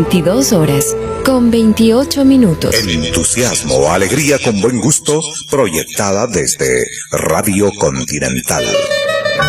22 horas, con 28 minutos. Entusiasmo, alegría con buen gusto, proyectada desde Radio Continental.